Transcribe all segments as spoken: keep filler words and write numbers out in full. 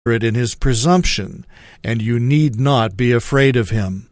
it in his presumption, and you need not be afraid of him.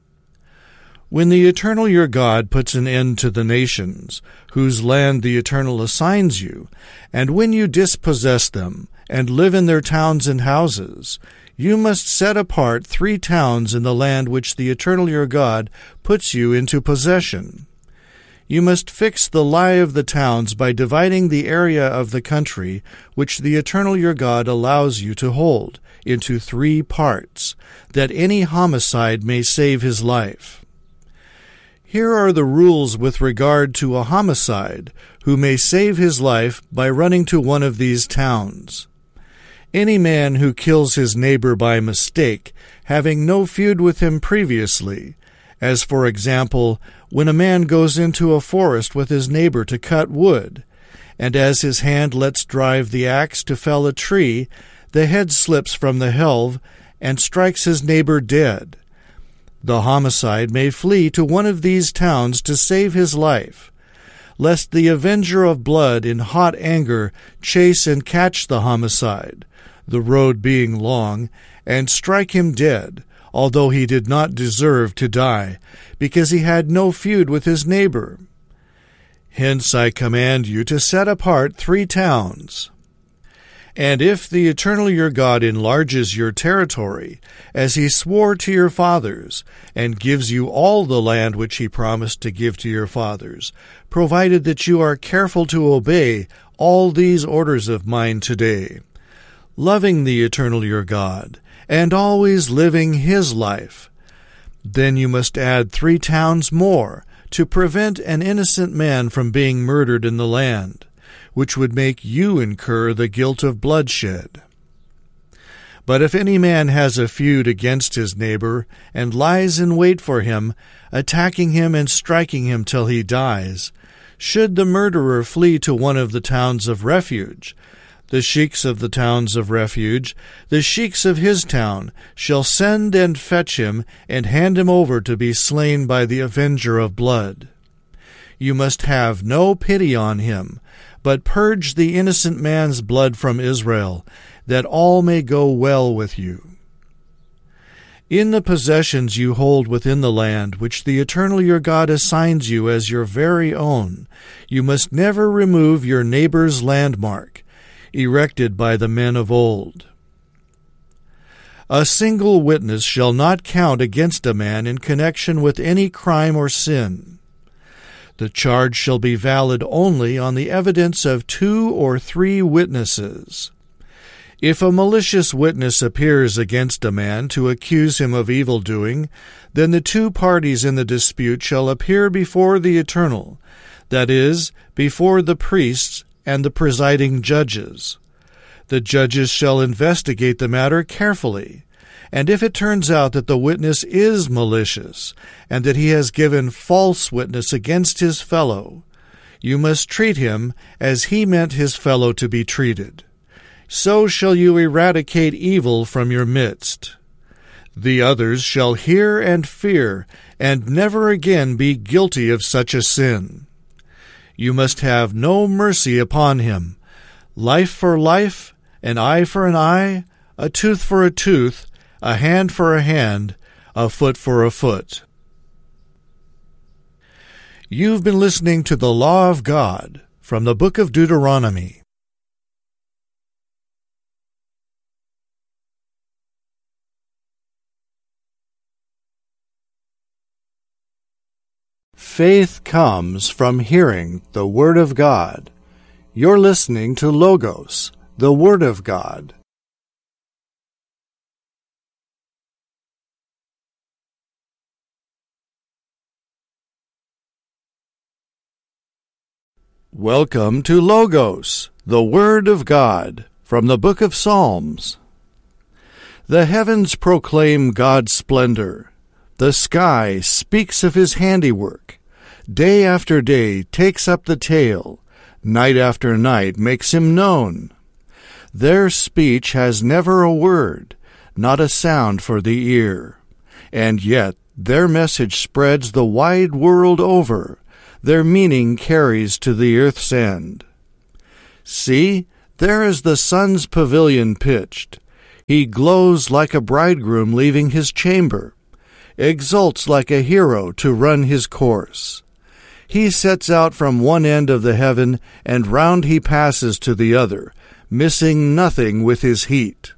When the Eternal your God puts an end to the nations, whose land the Eternal assigns you, and when you dispossess them, and live in their towns and houses, you must set apart three towns in the land which the Eternal your God puts you into possession. You must fix the lie of the towns by dividing the area of the country which the Eternal your God allows you to hold into three parts, that any homicide may save his life. Here are the rules with regard to a homicide who may save his life by running to one of these towns. Any man who kills his neighbor by mistake, having no feud with him previously, as for example, when a man goes into a forest with his neighbor to cut wood, and as his hand lets drive the axe to fell a tree, the head slips from the helve and strikes his neighbor dead. The homicide may flee to one of these towns to save his life, lest the avenger of blood in hot anger chase and catch the homicide, the road being long, and strike him dead, although he did not deserve to die, because he had no feud with his neighbor. Hence I command you to set apart three towns. And if the Eternal your God enlarges your territory, as he swore to your fathers, and gives you all the land which he promised to give to your fathers, provided that you are careful to obey all these orders of mine today, loving the Eternal your God, and always living his life, then you must add three towns more to prevent an innocent man from being murdered in the land, which would make you incur the guilt of bloodshed. But if any man has a feud against his neighbor, and lies in wait for him, attacking him and striking him till he dies, should the murderer flee to one of the towns of refuge, the sheiks of the towns of refuge, the sheiks of his town, shall send and fetch him, and hand him over to be slain by the avenger of blood. You must have no pity on him, but purge the innocent man's blood from Israel, that all may go well with you. In the possessions you hold within the land, which the Eternal your God assigns you as your very own, you must never remove your neighbor's landmark, erected by the men of old. A single witness shall not count against a man in connection with any crime or sin. The charge shall be valid only on the evidence of two or three witnesses. If a malicious witness appears against a man to accuse him of evildoing, then the two parties in the dispute shall appear before the Eternal, that is, before the priests and the presiding judges. The judges shall investigate the matter carefully, and if it turns out that the witness is malicious, and that he has given false witness against his fellow, you must treat him as he meant his fellow to be treated. So shall you eradicate evil from your midst. The others shall hear and fear, and never again be guilty of such a sin. You must have no mercy upon him. Life for life, an eye for an eye, a tooth for a tooth, a hand for a hand, a foot for a foot. You've been listening to the Law of God from the book of Deuteronomy. Faith comes from hearing the Word of God. You're listening to Logos, the Word of God. Welcome to Logos, the Word of God, from the book of Psalms. The heavens proclaim God's splendor. The sky speaks of his handiwork. Day after day takes up the tale. Night after night makes him known. Their speech has never a word, not a sound for the ear. And yet their message spreads the wide world over. Their meaning carries to the earth's end. See, there is the sun's pavilion pitched. He glows like a bridegroom leaving his chamber, exults like a hero to run his course. He sets out from one end of the heaven, and round he passes to the other, missing nothing with his heat.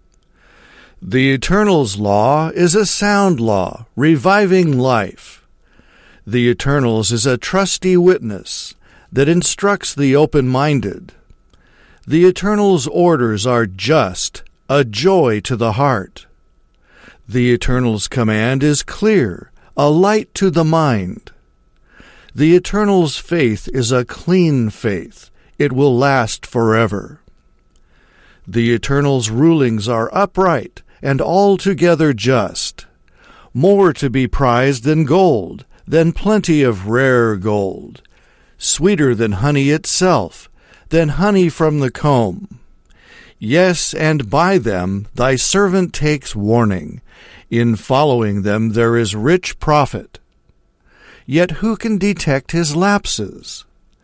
The Eternal's law is a sound law, reviving life. The Eternal's is a trusty witness that instructs the open-minded. The Eternal's orders are just, a joy to the heart. The Eternal's command is clear, a light to the mind. The Eternal's faith is a clean faith. It will last forever. The Eternal's rulings are upright and altogether just, more to be prized than gold, than plenty of rare gold, sweeter than honey itself, than honey from the comb. Yes, and by them thy servant takes warning. In following them there is rich profit. Yet who can detect his lapses?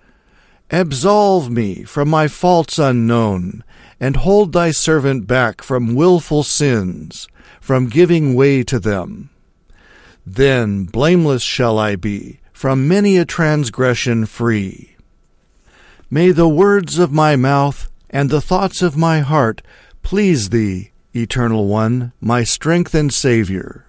Absolve me from my faults unknown, and hold thy servant back from wilful sins, from giving way to them. Then blameless shall I be, from many a transgression free. May the words of my mouth and the thoughts of my heart please thee, Eternal One, my strength and Savior.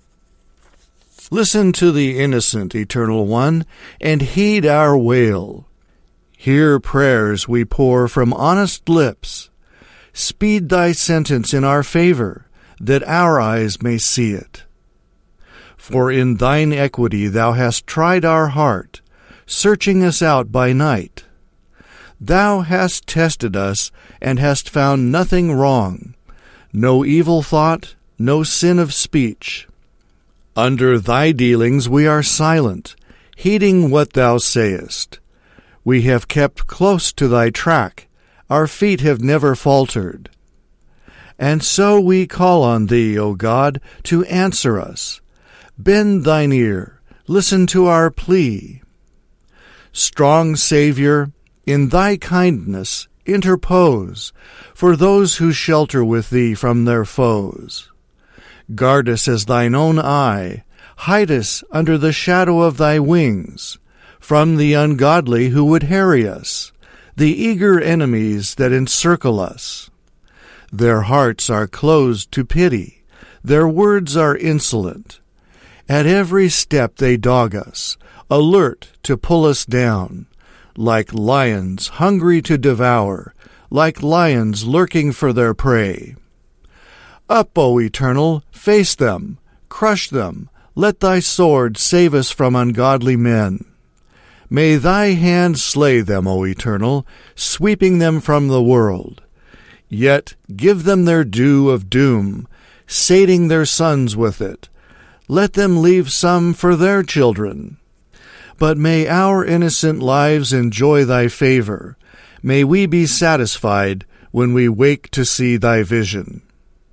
Listen to the innocent, Eternal One, and heed our wail. Hear prayers we pour from honest lips. Speed thy sentence in our favor, that our eyes may see it. For in thine equity thou hast tried our heart, searching us out by night. Thou hast tested us, and hast found nothing wrong, no evil thought, no sin of speech. Under thy dealings we are silent, heeding what thou sayest. We have kept close to thy track, our feet have never faltered. And so we call on thee, O God, to answer us. Bend thine ear, listen to our plea. Strong Savior, in thy kindness interpose for those who shelter with thee from their foes. Guard us as thine own eye, hide us under the shadow of thy wings, from the ungodly who would harry us, the eager enemies that encircle us. Their hearts are closed to pity, their words are insolent. At every step they dog us, alert to pull us down, like lions hungry to devour, like lions lurking for their prey. Up, O Eternal, face them, crush them, let thy sword save us from ungodly men. May thy hand slay them, O Eternal, sweeping them from the world. Yet give them their due of doom, sating their sons with it. Let them leave some for their children. But may our innocent lives enjoy thy favor. May we be satisfied when we wake to see thy vision.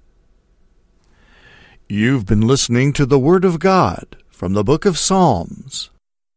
You've been listening to the Word of God from the Book of Psalms.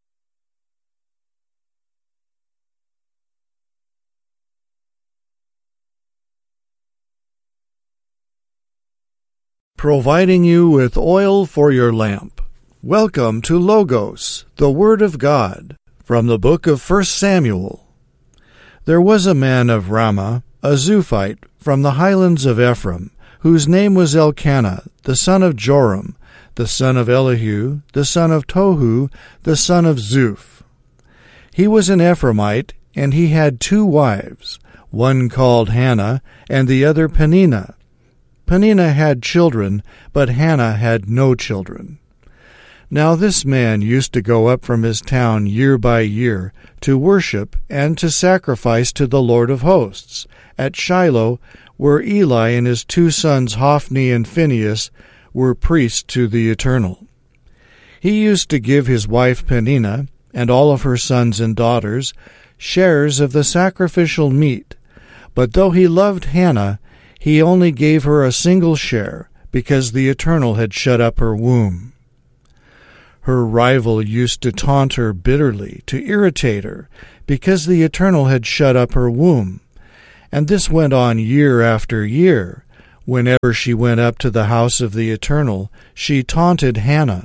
Providing you with oil for your lamp. Welcome to Logos, the Word of God, from the book of First Samuel. There was a man of Ramah, a Zuphite, from the highlands of Ephraim, whose name was Elkanah, the son of Joram, the son of Elihu, the son of Tohu, the son of Zuph. He was an Ephraimite, and he had two wives, one called Hannah, and the other Peninnah. Peninnah had children, but Hannah had no children. Now this man used to go up from his town year by year to worship and to sacrifice to the Lord of hosts, at Shiloh, where Eli and his two sons Hophni and Phinehas were priests to the Eternal. He used to give his wife Peninnah, and all of her sons and daughters, shares of the sacrificial meat, but though he loved Hannah, he only gave her a single share, because the Eternal had shut up her womb. Her rival used to taunt her bitterly, to irritate her, because the Eternal had shut up her womb. And this went on year after year, Whenever she went up to the house of the Eternal, she taunted Hannah.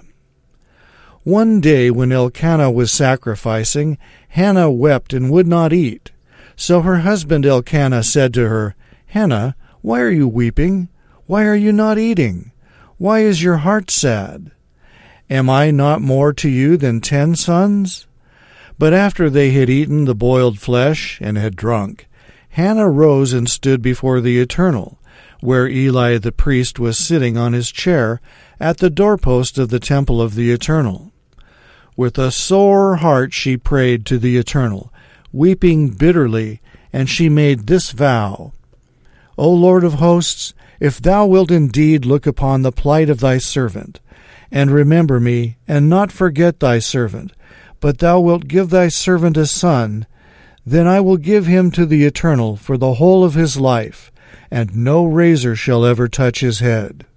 One day when Elkanah was sacrificing, Hannah wept and would not eat. So her husband Elkanah said to her, "Hannah, why are you weeping? Why are you not eating? Why is your heart sad? Am I not more to you than ten sons?" But after they had eaten the boiled flesh and had drunk, Hannah rose and stood before the Eternal, where Eli the priest was sitting on his chair at the doorpost of the temple of the Eternal. With a sore heart she prayed to the Eternal, weeping bitterly, and she made this vow: "O Lord of hosts, if thou wilt indeed look upon the plight of thy servant, and remember me, and not forget thy servant, but thou wilt give thy servant a son, then I will give him to the Eternal for the whole of his life, and no razor shall ever touch his head."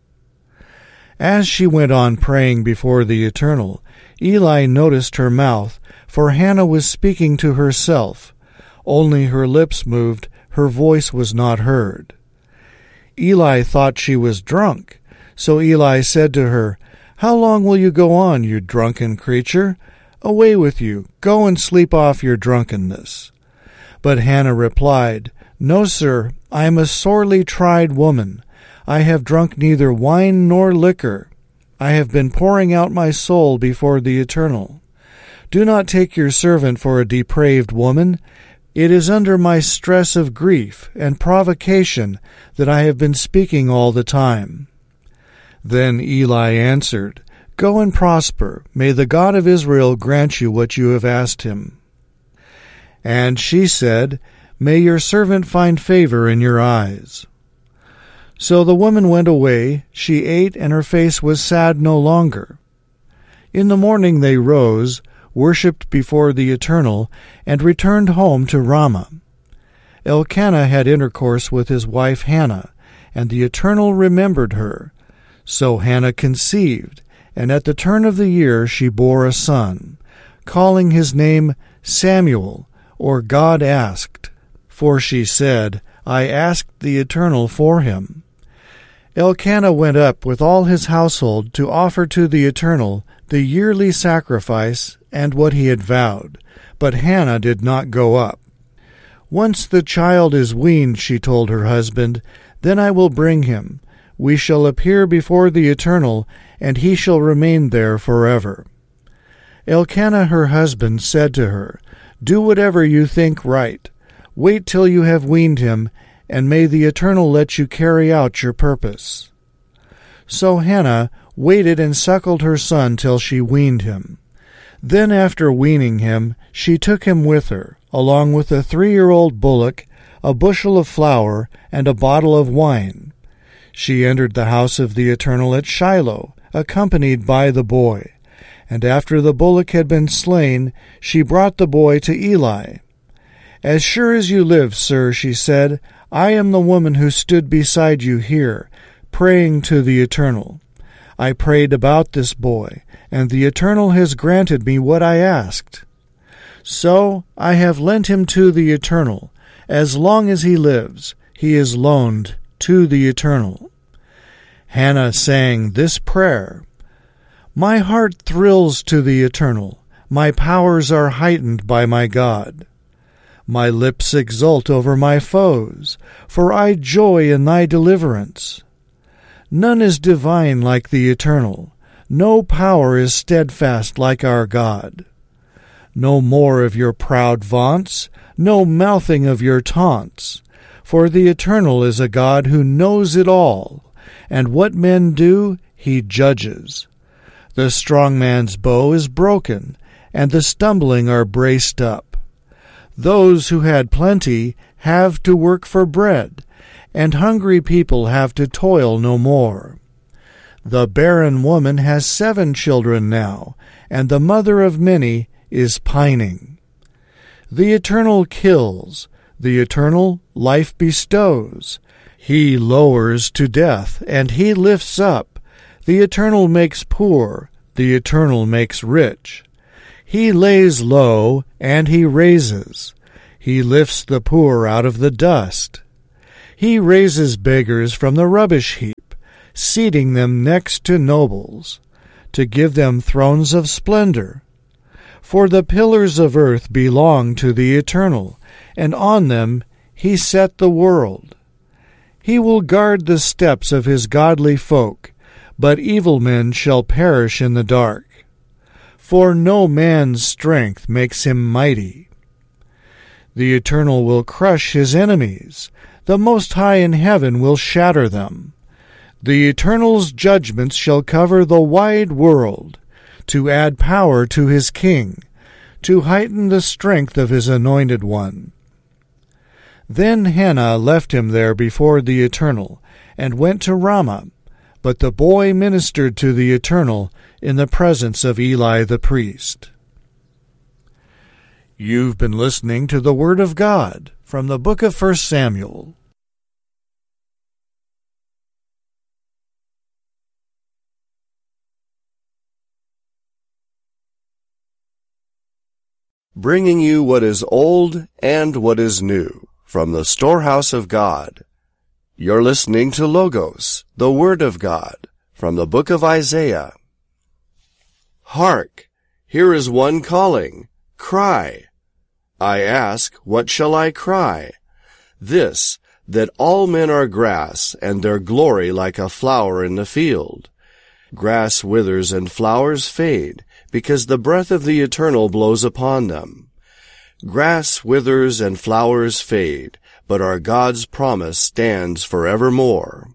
As she went on praying before the Eternal, Eli noticed her mouth, for Hannah was speaking to herself. Only her lips moved, her voice was not heard. Eli thought she was drunk, so Eli said to her, "How long will you go on, you drunken creature? Away with you, go and sleep off your drunkenness." But Hannah replied, "No, sir, I am a sorely tried woman. I have drunk neither wine nor liquor. I have been pouring out my soul before the Eternal. Do not take your servant for a depraved woman. It is under my stress of grief and provocation that I have been speaking all the time." Then Eli answered, "Go and prosper. May the God of Israel grant you what you have asked him." And she said, "May your servant find favor in your eyes." So the woman went away, she ate, and her face was sad no longer. In the morning they rose, worshipped before the Eternal, and returned home to Ramah. Elkanah had intercourse with his wife Hannah, and the Eternal remembered her. So Hannah conceived, and at the turn of the year she bore a son, calling his name Samuel, or God asked. For she said, "I asked the Eternal for him." Elkanah went up with all his household to offer to the Eternal the yearly sacrifice and what he had vowed, but Hannah did not go up. "Once the child is weaned," she told her husband, "then I will bring him. We shall appear before the Eternal, and he shall remain there forever." Elkanah her husband said to her, "Do whatever you think right. Wait till you have weaned him, and may the Eternal let you carry out your purpose." So Hannah waited and suckled her son till she weaned him. Then after weaning him, she took him with her, along with a three-year-old bullock, a bushel of flour, and a bottle of wine. She entered the house of the Eternal at Shiloh, accompanied by the boy. And after the bullock had been slain, she brought the boy to Eli. "As sure as you live, sir," she said, "I am the woman who stood beside you here, praying to the Eternal. I prayed about this boy, and the Eternal has granted me what I asked. So I have lent him to the Eternal. As long as he lives, he is loaned to the Eternal." Hannah sang this prayer: "My heart thrills to the Eternal. My powers are heightened by my God. My lips exult over my foes, for I joy in thy deliverance. None is divine like the Eternal. No power is steadfast like our God. No more of your proud vaunts, no mouthing of your taunts. For the Eternal is a God who knows it all, and what men do, he judges. The strong man's bow is broken, and the stumbling are braced up. Those who had plenty have to work for bread, and hungry people have to toil no more. The barren woman has seven children now, and the mother of many is pining. The Eternal kills, the Eternal life bestows. He lowers to death, and he lifts up. The Eternal makes poor, the Eternal makes rich. He lays low, and he raises. He lifts the poor out of the dust. He raises beggars from the rubbish heap, seating them next to nobles, to give them thrones of splendor. For the pillars of earth belong to the Eternal, and on them he set the world. He will guard the steps of his godly folk, but evil men shall perish in the dark. For no man's strength makes him mighty. The Eternal will crush his enemies. The Most High in heaven will shatter them. The Eternal's judgments shall cover the wide world, to add power to his king, to heighten the strength of his anointed one. Then Hannah left him there before the Eternal, and went to Ramah. But the boy ministered to the Eternal in the presence of Eli the priest. You've been listening to the Word of God from the book of First Samuel. Bringing you what is old and what is new from the storehouse of God. You're listening to Logos, the Word of God, from the book of Isaiah. Hark! Here is one calling. Cry! I ask, what shall I cry? This, that all men are grass, and their glory like a flower in the field. Grass withers and flowers fade, because the breath of the Eternal blows upon them. Grass withers and flowers fade, but our God's promise stands forevermore.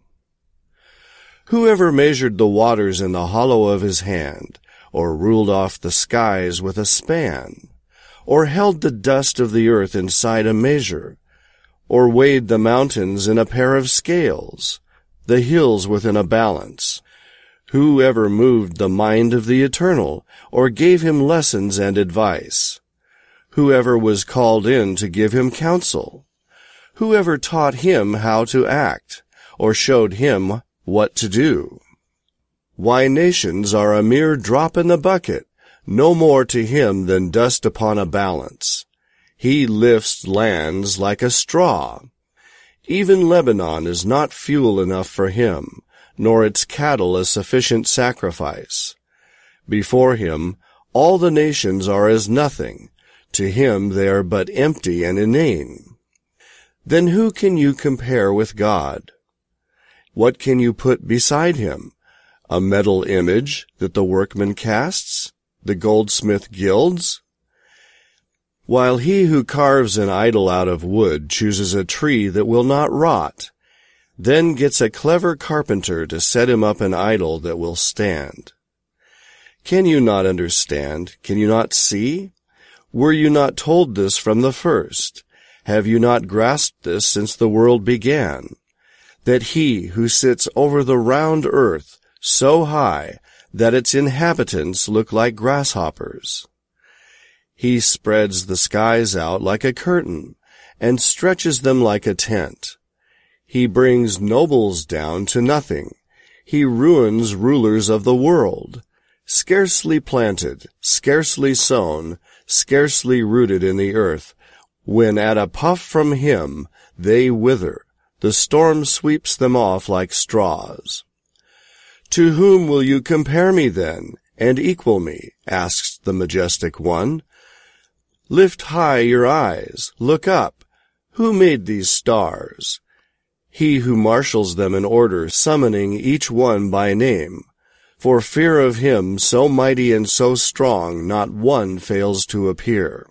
Whoever measured the waters in the hollow of his hand, or ruled off the skies with a span, or held the dust of the earth inside a measure, or weighed the mountains in a pair of scales, the hills within a balance? Whoever moved the mind of the Eternal, or gave him lessons and advice? Whoever was called in to give him counsel? Whoever taught him how to act, or showed him what to do? Why, nations are a mere drop in the bucket, no more to him than dust upon a balance. He lifts lands like a straw. Even Lebanon is not fuel enough for him, nor its cattle a sufficient sacrifice. Before him all the nations are as nothing. To him they are but empty and inane. Then who can you compare with God? What can you put beside him? A metal image that the workman casts, the goldsmith gilds? While he who carves an idol out of wood chooses a tree that will not rot, then gets a clever carpenter to set him up an idol that will stand. Can you not understand? Can you not see? Were you not told this from the first? Have you not grasped this since the world began? That he who sits over the round earth so high that its inhabitants look like grasshoppers. He spreads the skies out like a curtain and stretches them like a tent. He brings nobles down to nothing. He ruins rulers of the world. Scarcely planted, scarcely sown, scarcely rooted in the earth, when at a puff from him they wither, the storm sweeps them off like straws. To whom will you compare me then, and equal me? Asks the majestic one. Lift high your eyes, look up. Who made these stars? He who marshals them in order, summoning each one by name. For fear of him so mighty and so strong, not one fails to appear.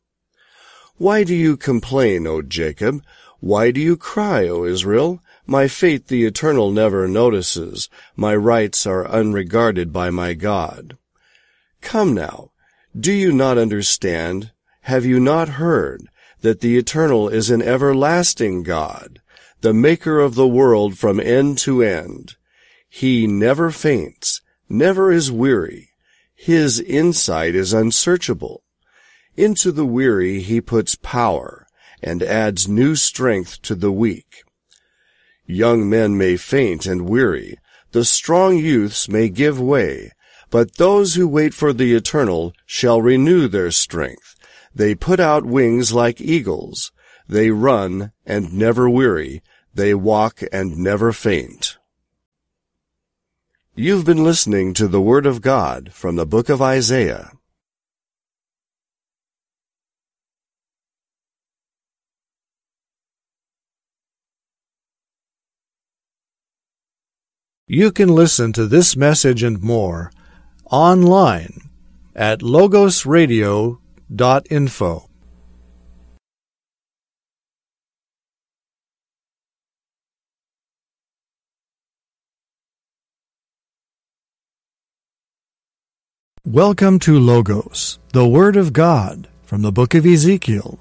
Why do you complain, O Jacob? Why do you cry, O Israel? My fate the Eternal never notices. My rights are unregarded by my God. Come now, do you not understand? Have you not heard that the Eternal is an everlasting God, the maker of the world from end to end? He never faints, never is weary. His insight is unsearchable. Into the weary he puts power, and adds new strength to the weak. Young men may faint and weary, the strong youths may give way, but those who wait for the Eternal shall renew their strength. They put out wings like eagles. They run and never weary. They walk and never faint. You've been listening to the Word of God from the book of Isaiah. You can listen to this message and more online at logos radio dot info. Welcome to Logos, the Word of God, from the book of Ezekiel.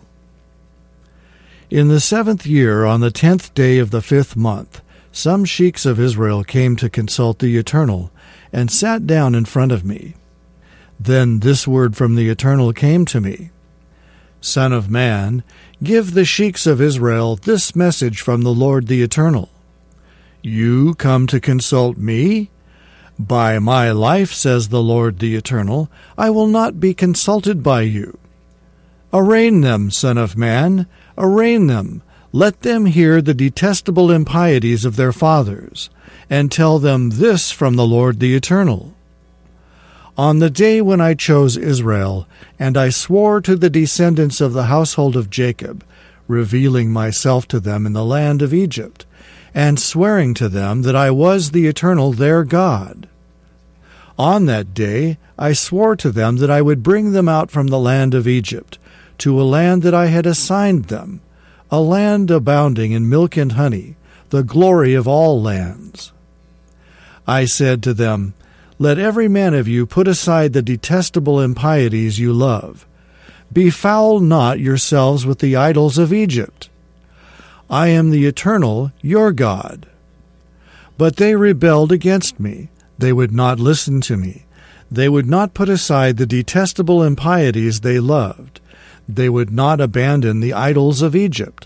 In the seventh year, on the tenth day of the fifth month, some sheiks of Israel came to consult the Eternal, and sat down in front of me. Then this word from the Eternal came to me. Son of man, give the sheiks of Israel this message from the Lord the Eternal. You come to consult me? By my life, says the Lord the Eternal, I will not be consulted by you. Arraign them, son of man, arraign them. Let them hear the detestable impieties of their fathers, and tell them this from the Lord the Eternal. On the day when I chose Israel, and I swore to the descendants of the household of Jacob, revealing myself to them in the land of Egypt, and swearing to them that I was the Eternal their God. On that day I swore to them that I would bring them out from the land of Egypt, to a land that I had assigned them, a land abounding in milk and honey, the glory of all lands. I said to them, Let every man of you put aside the detestable impieties you love. Befoul not yourselves with the idols of Egypt. I am the Eternal, your God. But they rebelled against me. They would not listen to me. They would not put aside the detestable impieties they loved. They would not abandon the idols of Egypt.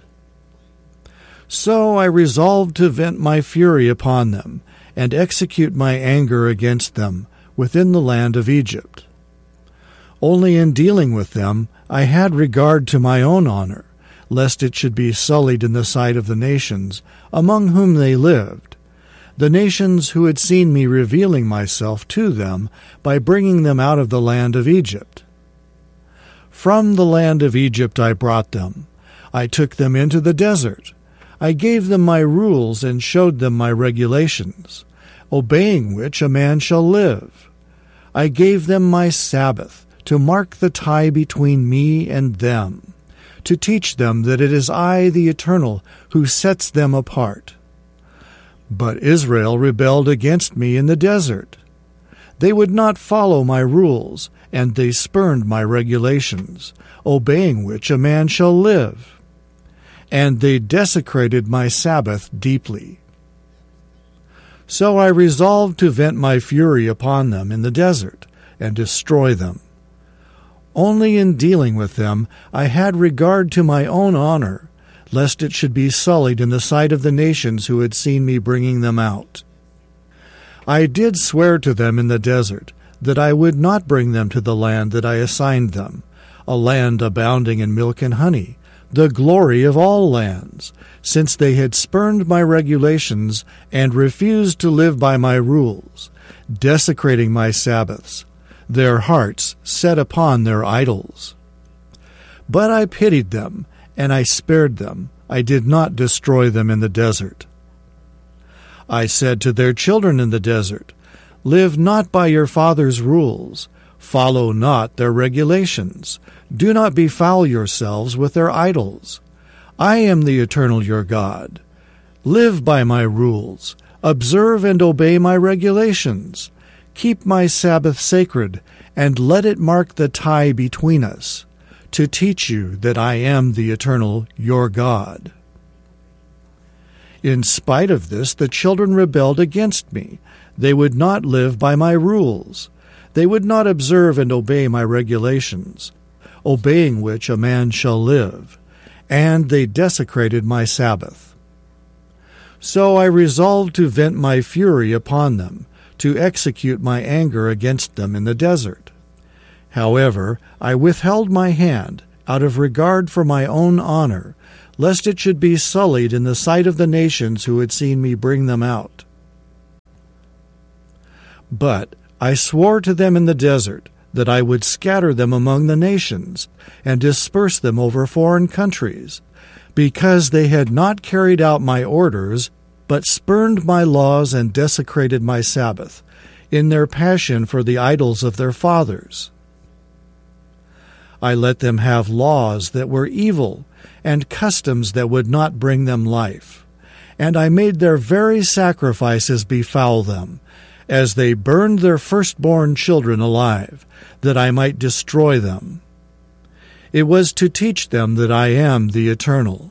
So I resolved to vent my fury upon them, and execute my anger against them within the land of Egypt. Only in dealing with them I had regard to my own honor, lest it should be sullied in the sight of the nations, among whom they lived, the nations who had seen me revealing myself to them by bringing them out of the land of Egypt. From the land of Egypt I brought them. I took them into the desert. I gave them my rules and showed them my regulations, obeying which a man shall live. I gave them my Sabbath, to mark the tie between me and them, to teach them that it is I, the Eternal, who sets them apart. But Israel rebelled against me in the desert. They would not follow my rules, and they spurned my regulations, obeying which a man shall live. And they desecrated my Sabbath deeply. So I resolved to vent my fury upon them in the desert, and destroy them. Only in dealing with them I had regard to my own honor, lest it should be sullied in the sight of the nations who had seen me bringing them out. I did swear to them in the desert that I would not bring them to the land that I assigned them, a land abounding in milk and honey, the glory of all lands, since they had spurned my regulations and refused to live by my rules, desecrating my Sabbaths, their hearts set upon their idols. But I pitied them, and I spared them. I did not destroy them in the desert. I said to their children in the desert, Live not by your fathers' rules, follow not their regulations, do not befoul yourselves with their idols. I am the Eternal your God. Live by my rules, observe and obey my regulations. Keep my Sabbath sacred, and let it mark the tie between us, to teach you that I am the Eternal your God. In spite of this, the children rebelled against me. They would not live by my rules. They would not observe and obey my regulations, obeying which a man shall live. And they desecrated my Sabbath. So I resolved to vent my fury upon them, to execute my anger against them in the desert. However, I withheld my hand out of regard for my own honor, lest it should be sullied in the sight of the nations who had seen me bring them out. But I swore to them in the desert that I would scatter them among the nations and disperse them over foreign countries, because they had not carried out my orders, but spurned my laws and desecrated my Sabbath, in their passion for the idols of their fathers. I let them have laws that were evil, and customs that would not bring them life. And I made their very sacrifices befoul them, as they burned their firstborn children alive, that I might destroy them. It was to teach them that I am the Eternal.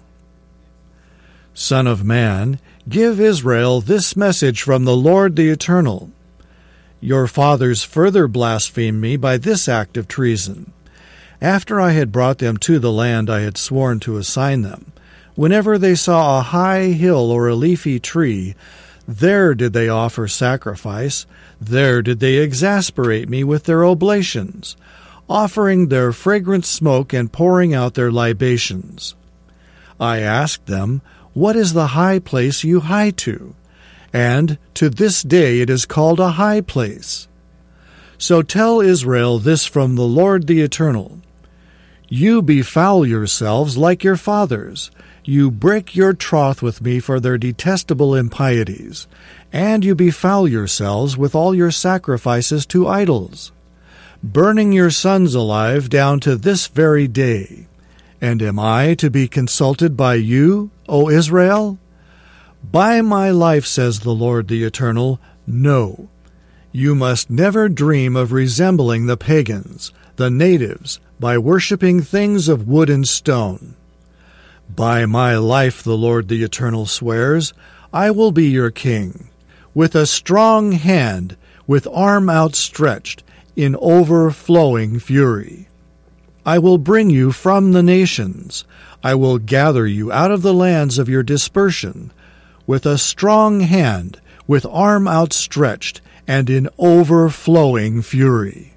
Son of man, give Israel this message from the Lord the Eternal. Your fathers further blasphemed me by this act of treason. After I had brought them to the land I had sworn to assign them, whenever they saw a high hill or a leafy tree, there did they offer sacrifice, there did they exasperate me with their oblations, offering their fragrant smoke and pouring out their libations. I asked them, What is the high place you hie to? And to this day it is called a high place. So tell Israel this from the Lord the Eternal. You befoul yourselves like your fathers. You break your troth with me for their detestable impieties, and you befoul yourselves with all your sacrifices to idols, burning your sons alive down to this very day. And am I to be consulted by you, O Israel? By my life, says the Lord the Eternal, no. You must never dream of resembling the pagans, the natives, by worshipping things of wood and stone. By my life, the Lord the Eternal swears, I will be your king, with a strong hand, with arm outstretched, in overflowing fury. I will bring you from the nations. I will gather you out of the lands of your dispersion, with a strong hand, with arm outstretched, and in overflowing fury.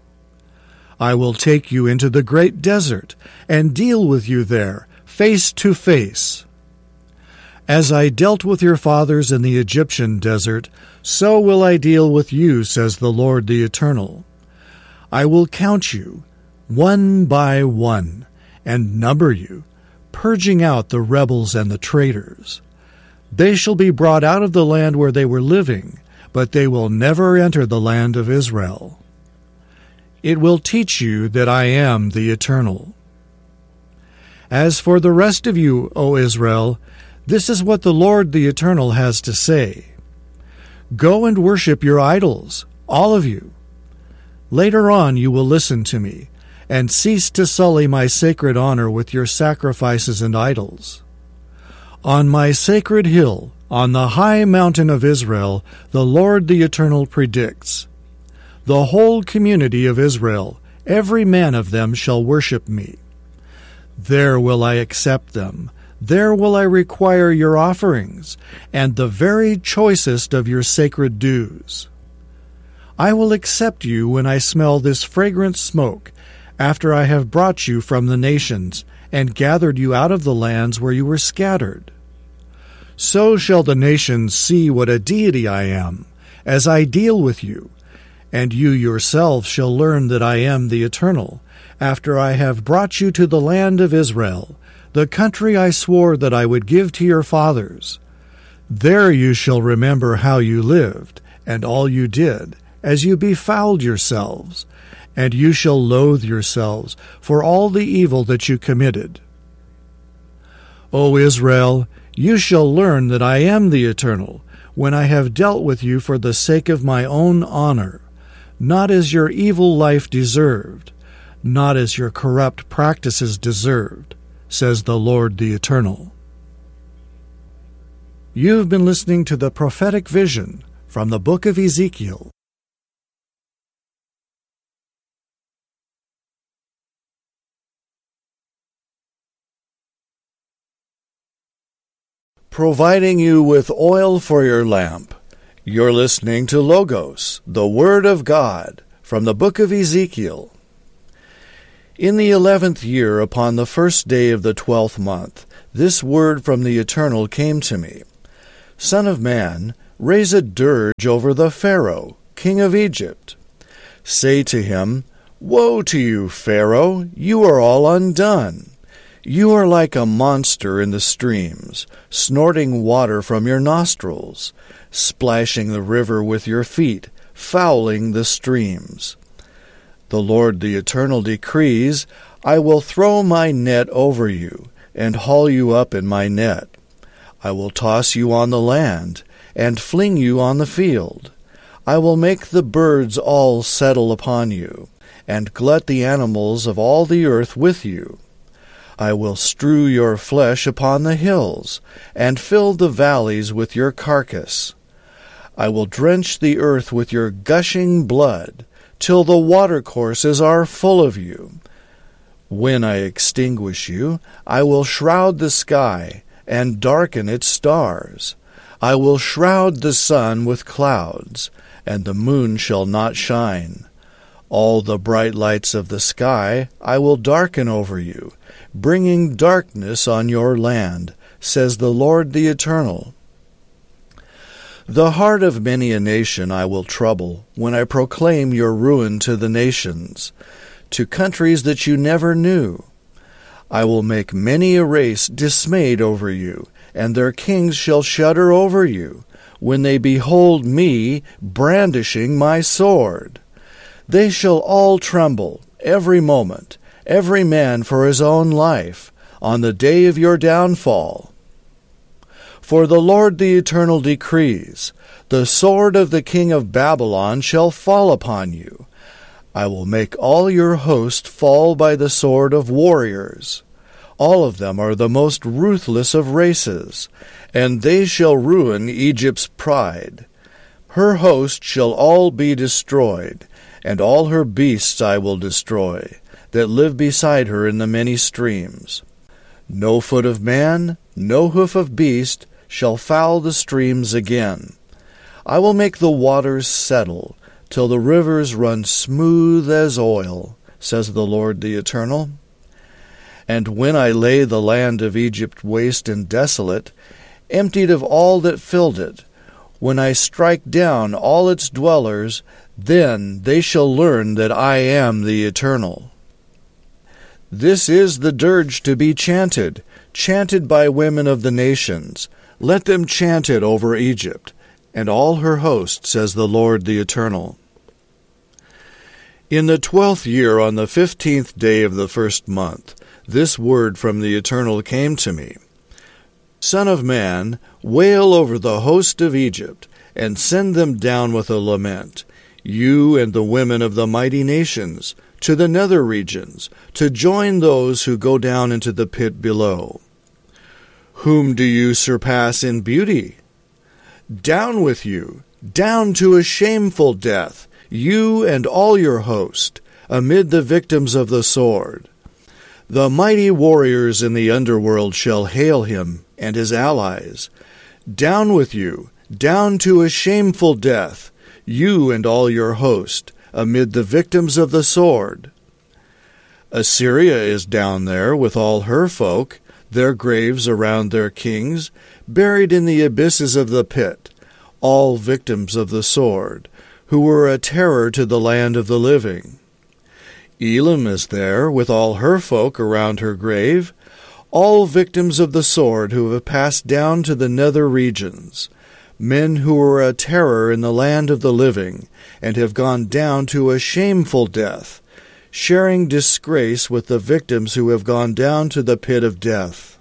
I will take you into the great desert, and deal with you there, face to face. As I dealt with your fathers in the Egyptian desert, so will I deal with you, says the Lord the Eternal. I will count you, one by one, and number you, purging out the rebels and the traitors. They shall be brought out of the land where they were living, but they will never enter the land of Israel. It will teach you that I am the Eternal. As for the rest of you, O Israel, this is what the Lord the Eternal has to say. Go and worship your idols, all of you. Later on you will listen to me, and cease to sully my sacred honor with your sacrifices and idols. On my sacred hill, on the high mountain of Israel, the Lord the Eternal predicts, the whole community of Israel, every man of them shall worship me. There will I accept them, there will I require your offerings, and the very choicest of your sacred dues. I will accept you when I smell this fragrant smoke, after I have brought you from the nations, and gathered you out of the lands where you were scattered. So shall the nations see what a deity I am, as I deal with you, and you yourselves shall learn that I am the Eternal, after I have brought you to the land of Israel, the country I swore that I would give to your fathers. There you shall remember how you lived, and all you did, as you befouled yourselves, and you shall loathe yourselves for all the evil that you committed. O Israel, you shall learn that I am the Eternal, when I have dealt with you for the sake of my own honor, not as your evil life deserved, not as your corrupt practices deserved, says the Lord the Eternal. You've been listening to the prophetic vision from the book of Ezekiel. Providing you with oil for your lamp. You're listening to Logos, the Word of God, from the book of Ezekiel. In the eleventh year, upon the first day of the twelfth month, this word from the Eternal came to me. Son of man, raise a dirge over the Pharaoh, king of Egypt. Say to him, Woe to you, Pharaoh! You are all undone. You are like a monster in the streams, snorting water from your nostrils, splashing the river with your feet, fouling the streams. The Lord the Eternal decrees, I will throw my net over you, and haul you up in my net. I will toss you on the land, and fling you on the field. I will make the birds all settle upon you, and glut the animals of all the earth with you. I will strew your flesh upon the hills, and fill the valleys with your carcass. I will drench the earth with your gushing blood, till the watercourses are full of you. When I extinguish you, I will shroud the sky, and darken its stars. I will shroud the sun with clouds, and the moon shall not shine. All the bright lights of the sky I will darken over you, bringing darkness on your land, says the Lord the Eternal. The heart of many a nation I will trouble, when I proclaim your ruin to the nations, to countries that you never knew. I will make many a race dismayed over you, and their kings shall shudder over you, when they behold me brandishing my sword. They shall all tremble, every moment, every man for his own life, on the day of your downfall. For the Lord the Eternal decrees, the sword of the king of Babylon shall fall upon you. I will make all your host fall by the sword of warriors. All of them are the most ruthless of races, and they shall ruin Egypt's pride. Her host shall all be destroyed, and all her beasts I will destroy, that live beside her in the many streams. No foot of man, no hoof of beast, shall foul the streams again. I will make the waters settle, till the rivers run smooth as oil, says the Lord the Eternal. And when I lay the land of Egypt waste and desolate, emptied of all that filled it, when I strike down all its dwellers, then they shall learn that I am the Eternal. This is the dirge to be chanted, chanted by women of the nations. Let them chant it over Egypt, and all her host, says the Lord the Eternal. In the twelfth year, on the fifteenth day of the first month, this word from the Eternal came to me. Son of man, wail over the host of Egypt, and send them down with a lament, you and the women of the mighty nations, to the nether regions, to join those who go down into the pit below. Whom do you surpass in beauty? Down with you, down to a shameful death, you and all your host, amid the victims of the sword. The mighty warriors in the underworld shall hail him and his allies. Down with you, down to a shameful death, you and all your host, amid the victims of the sword. Assyria is down there with all her folk, their graves around their kings, buried in the abysses of the pit, all victims of the sword, who were a terror to the land of the living. Elam is there with all her folk around her grave, all victims of the sword who have passed down to the nether regions, men who were a terror in the land of the living, and have gone down to a shameful death, sharing disgrace with the victims who have gone down to the pit of death.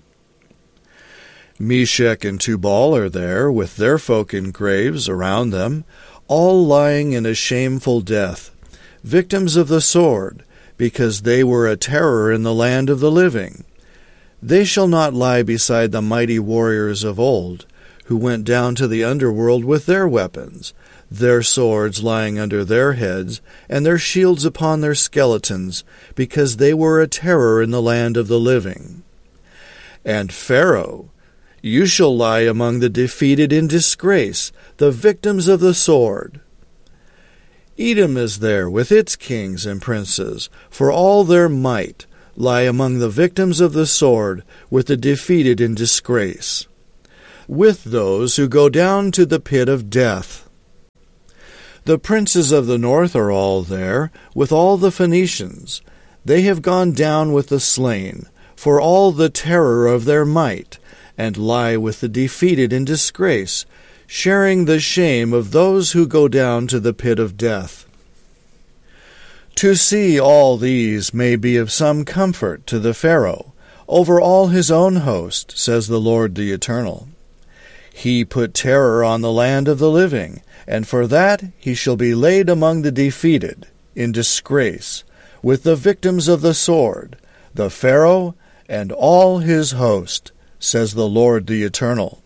Meshech and Tubal are there with their folk in graves around them, all lying in a shameful death, victims of the sword, because they were a terror in the land of the living. They shall not lie beside the mighty warriors of old, who went down to the underworld with their weapons, their swords lying under their heads, and their shields upon their skeletons, because they were a terror in the land of the living. And Pharaoh, you shall lie among the defeated in disgrace, the victims of the sword. Edom is there with its kings and princes, for all their might, lie among the victims of the sword with the defeated in disgrace, with those who go down to the pit of death. The princes of the north are all there, with all the Phoenicians. They have gone down with the slain, for all the terror of their might, and lie with the defeated in disgrace, sharing the shame of those who go down to the pit of death. To see all these may be of some comfort to the Pharaoh, over all his own host, says the Lord the Eternal. He put terror on the land of the living, and for that he shall be laid among the defeated, in disgrace, with the victims of the sword, the Pharaoh and all his host, says the Lord the Eternal.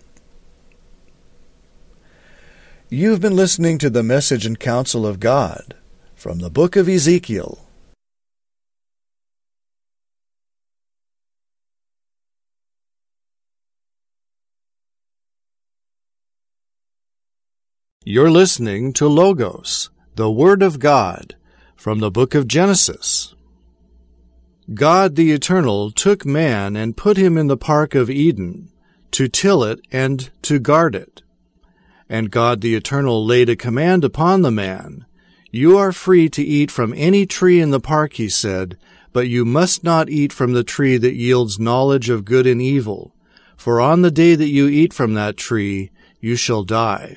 You've been listening to the message and counsel of God from the book of Ezekiel. You're listening to Logos, the Word of God, from the book of Genesis. God the Eternal took man and put him in the park of Eden, to till it and to guard it. And God the Eternal laid a command upon the man. You are free to eat from any tree in the park, he said, but you must not eat from the tree that yields knowledge of good and evil, for on the day that you eat from that tree, you shall die.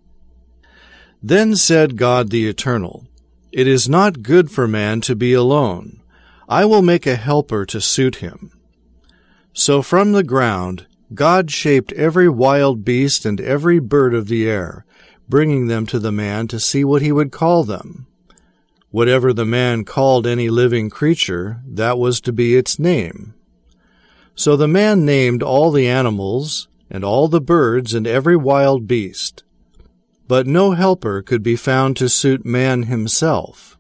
Then said God the Eternal, It is not good for man to be alone. I will make a helper to suit him. So from the ground God shaped every wild beast and every bird of the air, bringing them to the man to see what he would call them. Whatever the man called any living creature, that was to be its name. So the man named all the animals, and all the birds, and every wild beast. But no helper could be found to suit man himself.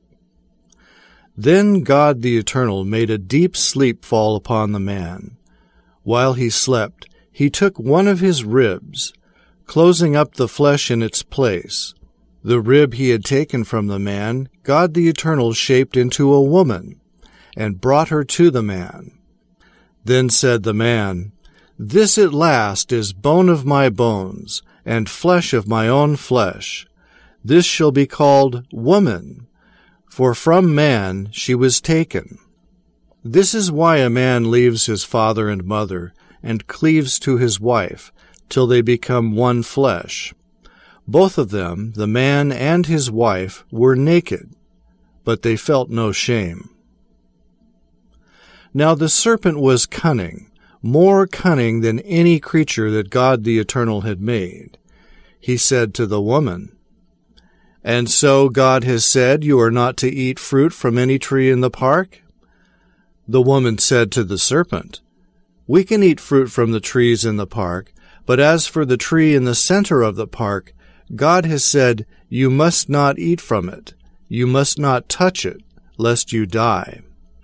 Then God the Eternal made a deep sleep fall upon the man. While he slept, he took one of his ribs, closing up the flesh in its place. The rib he had taken from the man, God the Eternal shaped into a woman, and brought her to the man. Then said the man, This at last is bone of my bones, and flesh of my own flesh. This shall be called woman, for from man she was taken. This is why a man leaves his father and mother, and cleaves to his wife, till they become one flesh. Both of them, the man and his wife, were naked, but they felt no shame. Now the serpent was cunning, more cunning than any creature that God the Eternal had made. He said to the woman, And so God has said, You are not to eat fruit from any tree in the park? The woman said to the serpent, We can eat fruit from the trees in the park, but as for the tree in the center of the park, God has said, You must not eat from it. You must not touch it, lest you die.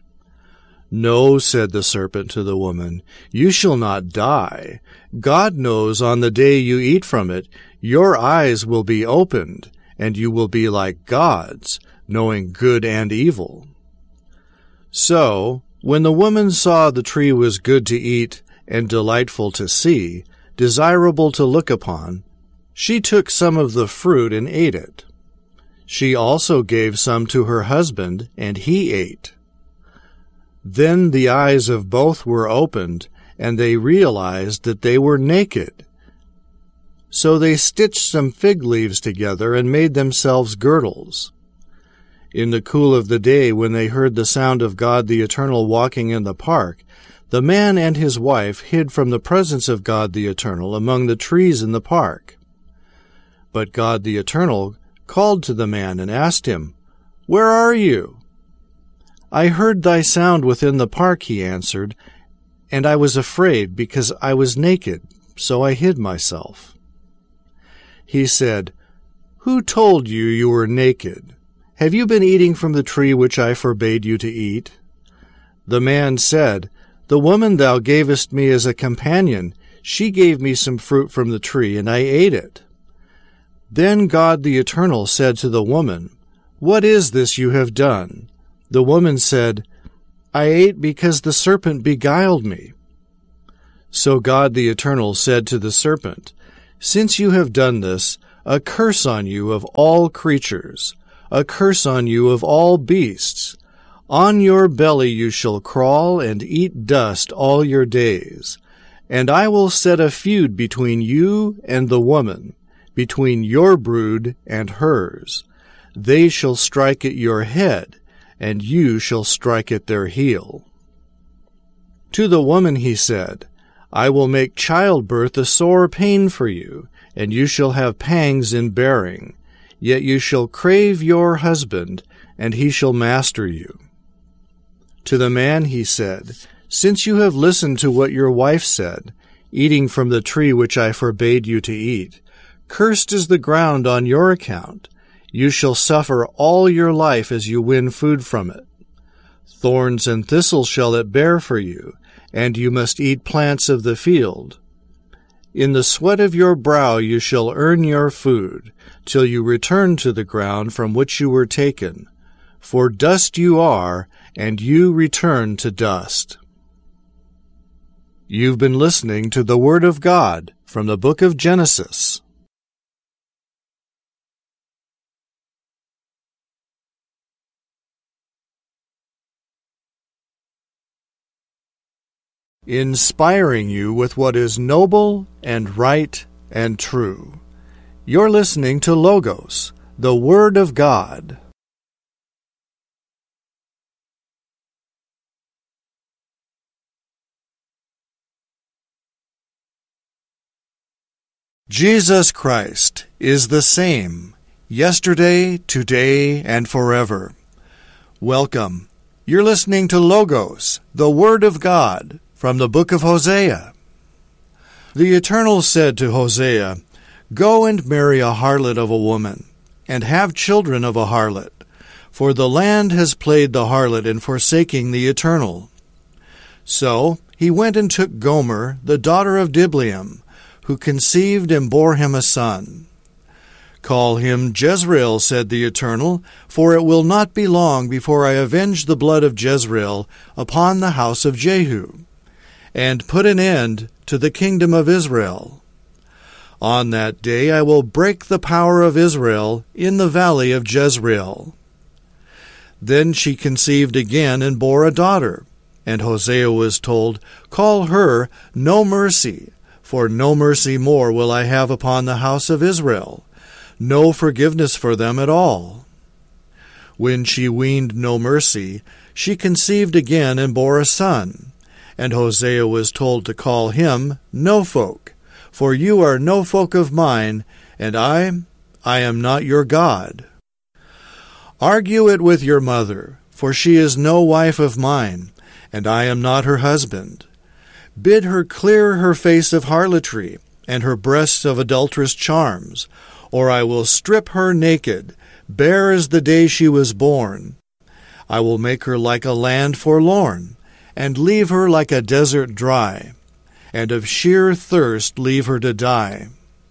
No, said the serpent to the woman, You shall not die. God knows on the day you eat from it, your eyes will be opened, and you will be like gods, knowing good and evil. So, when the woman saw the tree was good to eat and delightful to see, desirable to look upon, she took some of the fruit and ate it. She also gave some to her husband, and he ate. Then the eyes of both were opened, and they realized that they were naked. So they stitched some fig leaves together and made themselves girdles. In the cool of the day, when they heard the sound of God the Eternal walking in the park, the man and his wife hid from the presence of God the Eternal among the trees in the park. But God the Eternal called to the man and asked him, Where are you? I heard thy sound within the park, he answered, and I was afraid because I was naked, so I hid myself. He said, Who told you you were naked? Have you been eating from the tree which I forbade you to eat? The man said, The woman thou gavest me as a companion, she gave me some fruit from the tree, and I ate it. Then God the Eternal said to the woman, What is this you have done? The woman said, I ate because the serpent beguiled me." So God the Eternal said to the serpent, "Since you have done this, a curse on you of all creatures, a curse on you of all beasts. On your belly you shall crawl and eat dust all your days. And I will set a feud between you and the woman, between your brood and hers. They shall strike at your head, and you shall strike at their heel." To the woman he said, "I will make childbirth a sore pain for you, and you shall have pangs in bearing. Yet you shall crave your husband, and he shall master you." To the man he said, "Since you have listened to what your wife said, eating from the tree which I forbade you to eat, cursed is the ground on your account. You shall suffer all your life as you win food from it. Thorns and thistles shall it bear for you, and you must eat plants of the field. In the sweat of your brow you shall earn your food, till you return to the ground from which you were taken. For dust you are, and you return to dust." You've been listening to the Word of God from the book of Genesis. Inspiring you with what is noble and right and true. You're listening to Logos, the Word of God. Jesus Christ is the same, yesterday, today, and forever. Welcome. You're listening to Logos, the Word of God, from the book of Hosea. The Eternal said to Hosea, "Go and marry a harlot of a woman, and have children of a harlot, for the land has played the harlot in forsaking the Eternal." So he went and took Gomer, the daughter of Diblaim, who conceived and bore him a son. "Call him Jezreel," said the Eternal, "for it will not be long before I avenge the blood of Jezreel upon the house of Jehu, and put an end to the kingdom of Israel. On that day I will break the power of Israel in the valley of Jezreel." Then she conceived again and bore a daughter, and Hosea was told, "Call her No Mercy, for no mercy more will I have upon the house of Israel, no forgiveness for them at all." When she weaned No Mercy, she conceived again and bore a son, and Hosea was told to call him No Folk, for you are no folk of mine, and I, I am not your God. Argue it with your mother, for she is no wife of mine, and I am not her husband. Bid her clear her face of harlotry, and her breasts of adulterous charms, or I will strip her naked, bare as the day she was born. I will make her like a land forlorn, and leave her like a desert dry, and of sheer thirst leave her to die.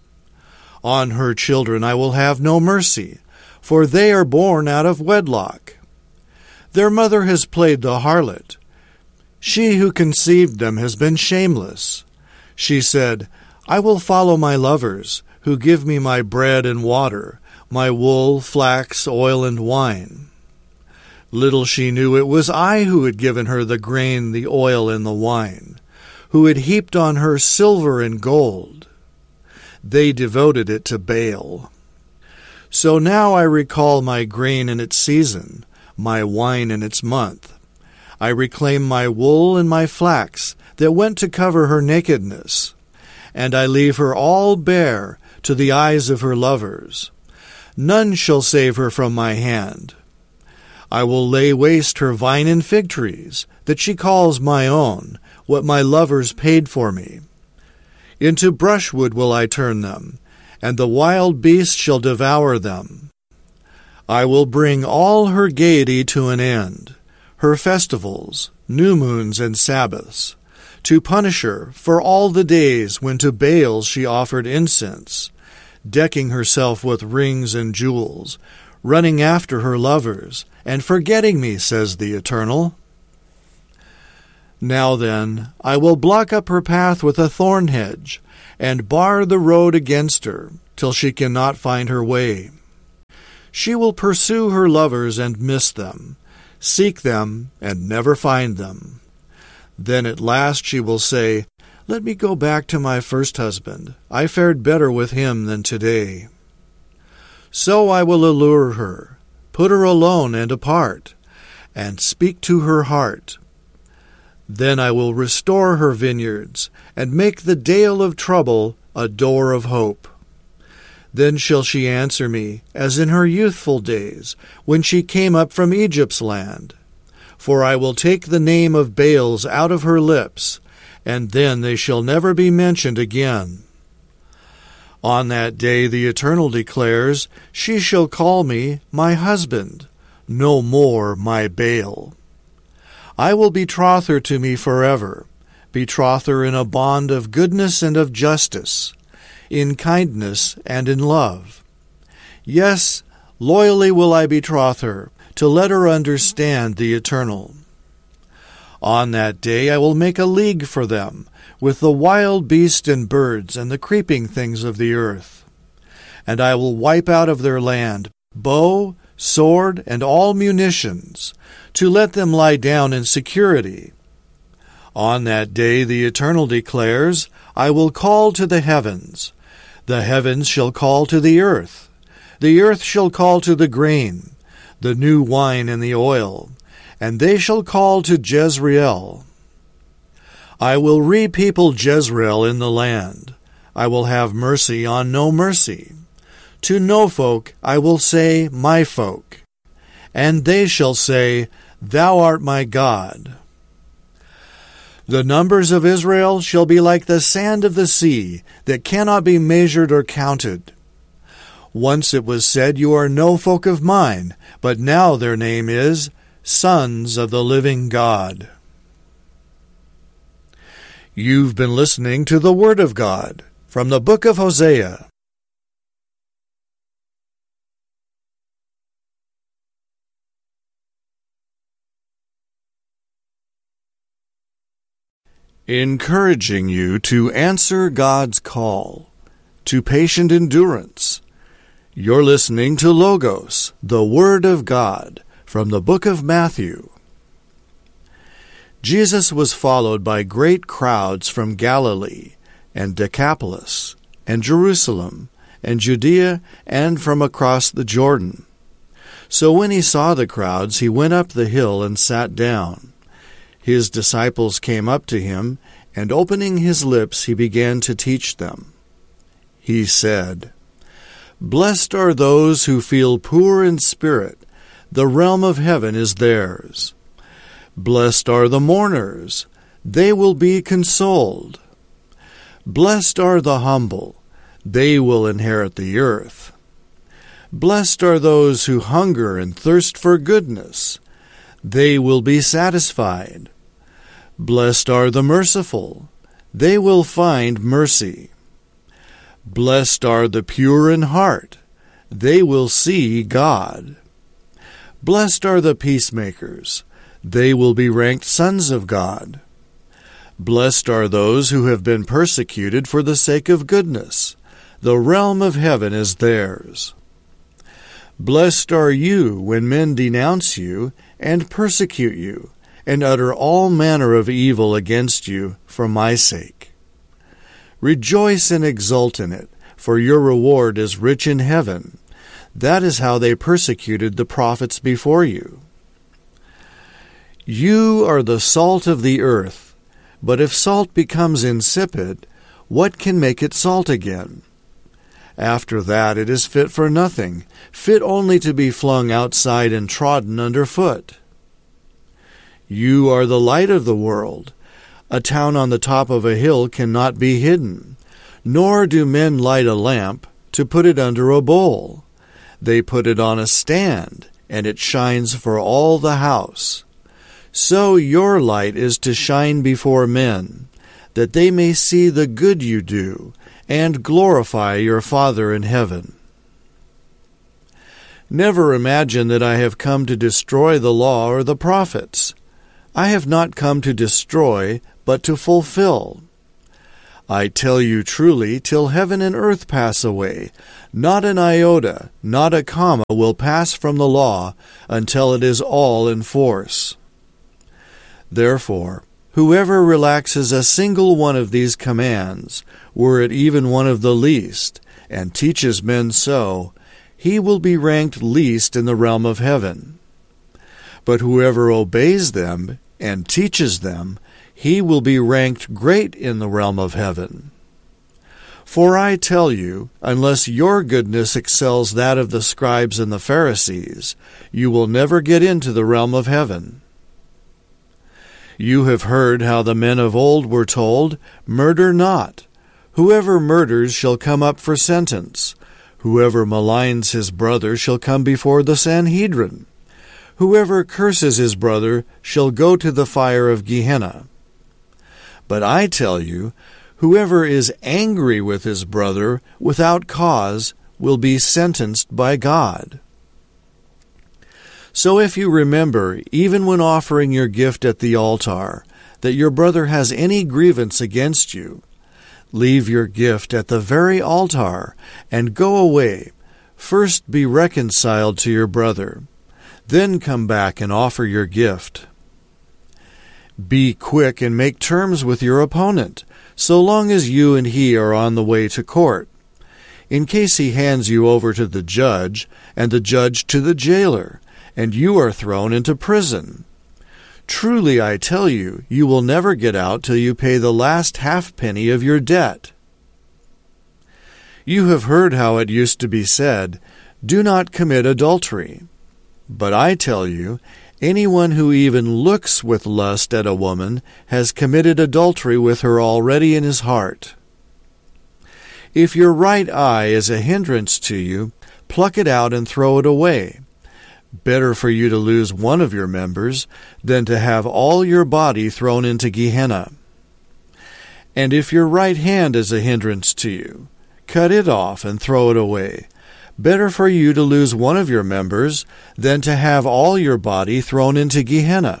On her children I will have no mercy, for they are born out of wedlock. Their mother has played the harlot. She who conceived them has been shameless. She said, "I will follow my lovers, who give me my bread and water, my wool, flax, oil, and wine." Little she knew it was I who had given her the grain, the oil, and the wine, who had heaped on her silver and gold. They devoted it to Baal. So now I recall my grain in its season, my wine in its month. I reclaim my wool and my flax that went to cover her nakedness, and I leave her all bare to the eyes of her lovers. None shall save her from my hand. I will lay waste her vine and fig trees, that she calls my own, what my lovers paid for me. Into brushwood will I turn them, and the wild beast shall devour them. I will bring all her gaiety to an end, her festivals, new moons, and Sabbaths, to punish her for all the days when to Baal she offered incense, decking herself with rings and jewels, running after her lovers, and forgetting me, says the Eternal. Now then, I will block up her path with a thorn hedge, and bar the road against her, till she cannot find her way. She will pursue her lovers and miss them, seek them and never find them. Then at last she will say, "Let me go back to my first husband. I fared better with him than today." So I will allure her, put her alone and apart, and speak to her heart. Then I will restore her vineyards, and make the dale of trouble a door of hope. Then shall she answer me, as in her youthful days, when she came up from Egypt's land. For I will take the name of Baals out of her lips, and then they shall never be mentioned again. On that day the Eternal declares, she shall call me my husband, no more my Baal. I will betroth her to me forever, betroth her in a bond of goodness and of justice, in kindness and in love. Yes, loyally will I betroth her, to let her understand the Eternal. On that day I will make a league for them, with the wild beasts and birds and the creeping things of the earth. And I will wipe out of their land bow, sword, and all munitions, to let them lie down in security. On that day the Eternal declares, I will call to the heavens. The heavens shall call to the earth. The earth shall call to the grain, the new wine and the oil, and they shall call to Jezreel. I will repeople Jezreel in the land. I will have mercy on no mercy. To no folk I will say, my folk, and they shall say, Thou art my God. The numbers of Israel shall be like the sand of the sea, that cannot be measured or counted. Once it was said, You are no folk of mine, but now their name is Sons of the Living God. You've been listening to the Word of God from the book of Hosea. Encouraging you to answer God's call, to patient endurance. You're listening to Logos, the Word of God, from the book of Matthew. Jesus was followed by great crowds from Galilee, and Decapolis, and Jerusalem, and Judea, and from across the Jordan. So when he saw the crowds, he went up the hill and sat down. His disciples came up to him, and opening his lips he began to teach them. He said, Blessed are those who feel poor in spirit, the realm of heaven is theirs. Blessed are the mourners, they will be consoled. Blessed are the humble, they will inherit the earth. Blessed are those who hunger and thirst for goodness, they will be satisfied. Blessed are the merciful, they will find mercy. Blessed are the pure in heart, they will see God. Blessed are the peacemakers, they will be ranked sons of God. Blessed are those who have been persecuted for the sake of goodness, the realm of heaven is theirs. Blessed are you when men denounce you and persecute you, and utter all manner of evil against you for my sake. Rejoice and exult in it, for your reward is rich in heaven. That is how they persecuted the prophets before you. You are the salt of the earth, but if salt becomes insipid, what can make it salt again? After that it is fit for nothing, fit only to be flung outside and trodden under foot. You are the light of the world. A town on the top of a hill cannot be hidden, nor do men light a lamp to put it under a bowl. They put it on a stand, and it shines for all the house. So your light is to shine before men, that they may see the good you do, and glorify your Father in heaven. Never imagine that I have come to destroy the law or the prophets. I have not come to destroy, but to fulfill. I tell you truly, till heaven and earth pass away, not an iota, not a comma will pass from the law until it is all in force. Therefore, whoever relaxes a single one of these commands, were it even one of the least, and teaches men so, he will be ranked least in the realm of heaven. But whoever obeys them and teaches them, he will be ranked great in the realm of heaven. For I tell you, unless your goodness excels that of the scribes and the Pharisees, you will never get into the realm of heaven. You have heard how the men of old were told, "Murder not. Whoever murders shall come up for sentence. Whoever maligns his brother shall come before the Sanhedrin. Whoever curses his brother shall go to the fire of Gehenna. But I tell you, whoever is angry with his brother without cause will be sentenced by God. So if you remember, even when offering your gift at the altar, that your brother has any grievance against you, leave your gift at the very altar and go away. First be reconciled to your brother. Then come back and offer your gift. Be quick and make terms with your opponent, so long as you and he are on the way to court, in case he hands you over to the judge, and the judge to the jailer, and you are thrown into prison. Truly I tell you, you will never get out till you pay the last halfpenny of your debt. You have heard how it used to be said, 'Do not commit adultery.' But I tell you, anyone who even looks with lust at a woman has committed adultery with her already in his heart. If your right eye is a hindrance to you, pluck it out and throw it away. Better for you to lose one of your members than to have all your body thrown into Gehenna. And if your right hand is a hindrance to you, cut it off and throw it away. Better for you to lose one of your members than to have all your body thrown into Gehenna.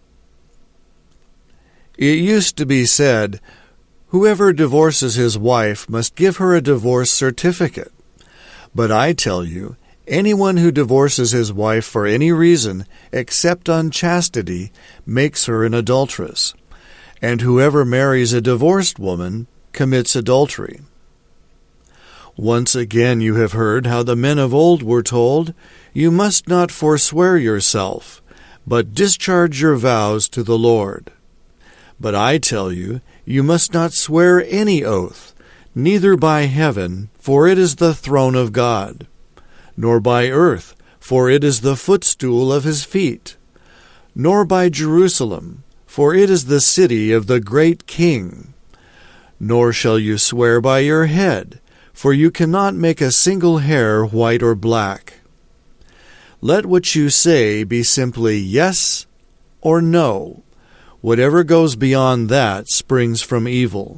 It used to be said, 'Whoever divorces his wife must give her a divorce certificate.' But I tell you, anyone who divorces his wife for any reason except unchastity makes her an adulteress, and whoever marries a divorced woman commits adultery. Once again you have heard how the men of old were told, 'You must not forswear yourself, but discharge your vows to the Lord.' But I tell you, you must not swear any oath, neither by heaven, for it is the throne of God, nor by earth, for it is the footstool of his feet, nor by Jerusalem, for it is the city of the great King. Nor shall you swear by your head, for you cannot make a single hair white or black. Let what you say be simply yes or no. Whatever goes beyond that springs from evil.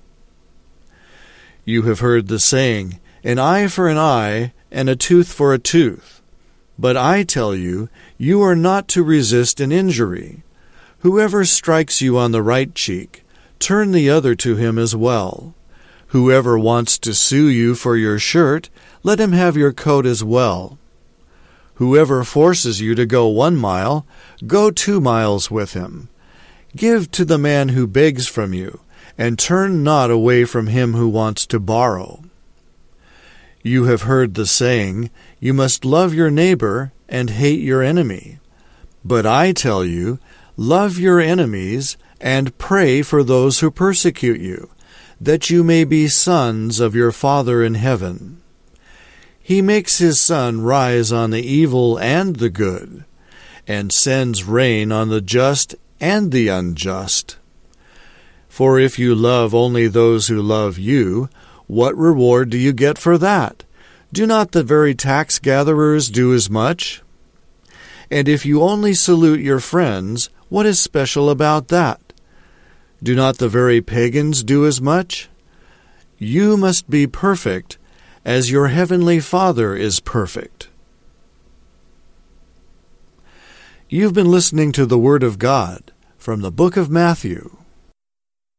You have heard the saying, 'An eye for an eye, and a tooth for a tooth.' But I tell you, you are not to resist an injury. Whoever strikes you on the right cheek, turn the other to him as well. Whoever wants to sue you for your shirt, let him have your coat as well. Whoever forces you to go one mile, go two miles with him. Give to the man who begs from you, and turn not away from him who wants to borrow. You have heard the saying, 'You must love your neighbor and hate your enemy.' But I tell you, love your enemies and pray for those who persecute you, that you may be sons of your Father in heaven. He makes his sun rise on the evil and the good, and sends rain on the just and the unjust. For if you love only those who love you, what reward do you get for that? Do not the very tax gatherers do as much? And if you only salute your friends, what is special about that? Do not the very pagans do as much? You must be perfect, as your heavenly Father is perfect." You've been listening to the Word of God, From the book of Matthew.